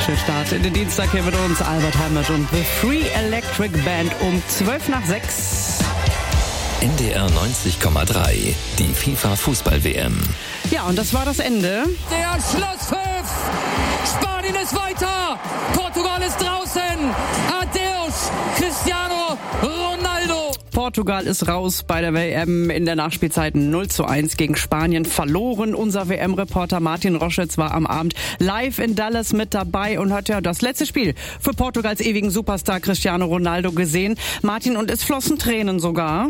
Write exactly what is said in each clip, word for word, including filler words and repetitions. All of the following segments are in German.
Schön Start in den Dienstag hier mit uns, Albert Hammett und The Free Electric Band um zwölf nach sechs. N D R neunzig Komma drei, die FIFA-Fußball-W M. Ja, und das war das Ende. Der Schlusspfiff! Spanien ist weiter! Portugal ist draußen! Adeus, Cristiano Ronaldo! Portugal ist raus bei der W M in der Nachspielzeit null zu eins gegen Spanien verloren. Unser W M-Reporter Martin Roschitz war am Abend live in Dallas mit dabei und hat ja das letzte Spiel für Portugals ewigen Superstar Cristiano Ronaldo gesehen. Martin, und es flossen Tränen sogar.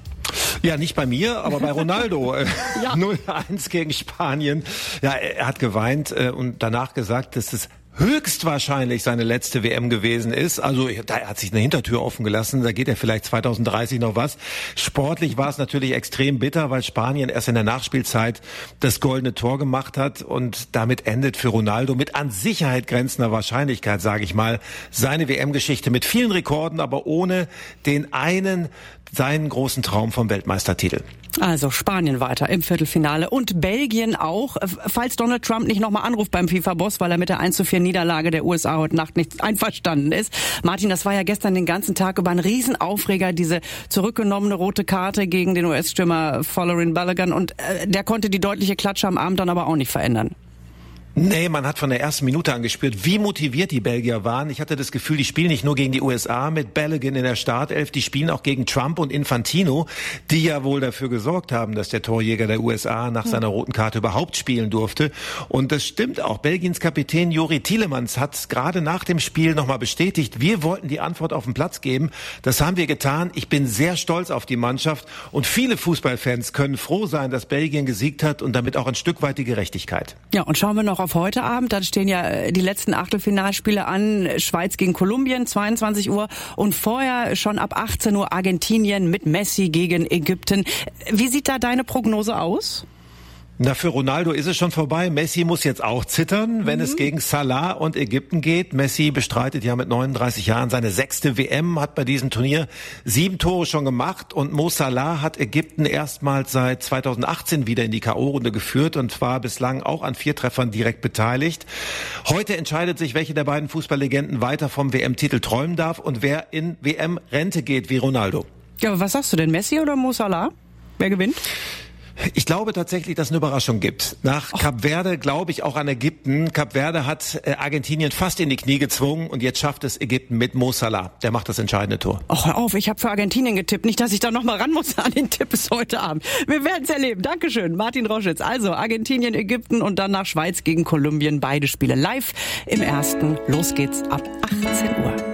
Ja, nicht bei mir, aber bei Ronaldo. Ja. null eins gegen Spanien. Ja, er hat geweint und danach gesagt, dass es höchstwahrscheinlich seine letzte W M gewesen ist. Also da er hat sich eine Hintertür offen gelassen, da geht er vielleicht zwanzig dreißig noch was. Sportlich war es natürlich extrem bitter, weil Spanien erst in der Nachspielzeit das goldene Tor gemacht hat und damit endet für Ronaldo mit an Sicherheit grenzender Wahrscheinlichkeit, sage ich mal, seine W M-Geschichte mit vielen Rekorden, aber ohne den einen, seinen großen Traum vom Weltmeistertitel. Also Spanien weiter im Viertelfinale und Belgien auch. Falls Donald Trump nicht nochmal anruft beim FIFA-Boss, weil er mit der eins zu vier Niederlage der U S A heute Nacht nicht einverstanden ist. Martin, das war ja gestern den ganzen Tag über ein Riesenaufreger, diese zurückgenommene rote Karte gegen den U S-Stürmer Folarin Balogun. Und äh, der konnte die deutliche Klatsche am Abend dann aber auch nicht verändern. Nee, man hat von der ersten Minute an gespürt, wie motiviert die Belgier waren. Ich hatte das Gefühl, die spielen nicht nur gegen die U S A mit Balogun in der Startelf, die spielen auch gegen Trump und Infantino, die ja wohl dafür gesorgt haben, dass der Torjäger der U S A nach seiner roten Karte überhaupt spielen durfte. Und das stimmt auch. Belgiens Kapitän Jori Tielemans hat gerade nach dem Spiel nochmal bestätigt, wir wollten die Antwort auf den Platz geben. Das haben wir getan. Ich bin sehr stolz auf die Mannschaft und viele Fußballfans können froh sein, dass Belgien gesiegt hat und damit auch ein Stück weit die Gerechtigkeit. Ja, und schauen wir noch auf heute Abend. Dann stehen ja die letzten Achtelfinalspiele an. Schweiz gegen Kolumbien, zweiundzwanzig Uhr. Und vorher schon ab achtzehn Uhr Argentinien mit Messi gegen Ägypten. Wie sieht da deine Prognose aus? Na, für Ronaldo ist es schon vorbei. Messi muss jetzt auch zittern, wenn mhm. es gegen Salah und Ägypten geht. Messi bestreitet ja mit neununddreißig Jahren seine sechste W M, hat bei diesem Turnier sieben Tore schon gemacht und Mo Salah hat Ägypten erstmals seit zweitausendachtzehn wieder in die K O-Runde geführt und war bislang auch an vier Treffern direkt beteiligt. Heute entscheidet sich, welche der beiden Fußballlegenden weiter vom W M-Titel träumen darf und wer in W M-Rente geht wie Ronaldo. Ja, aber was sagst du denn, Messi oder Mo Salah? Wer gewinnt? Ich glaube tatsächlich, dass es eine Überraschung gibt. Nach oh. Kap Verde glaube ich auch an Ägypten. Kap Verde hat äh, Argentinien fast in die Knie gezwungen und jetzt schafft es Ägypten mit Mo Salah. Der macht das entscheidende Tor. Ach, hör auf, ich habe für Argentinien getippt. Nicht, dass ich da noch mal ran muss an den Tipp bis heute Abend. Wir werden es erleben. Dankeschön, Martin Roschitz. Also Argentinien, Ägypten und dann nach Schweiz gegen Kolumbien. Beide Spiele live im ersten. Los geht's ab achtzehn Uhr.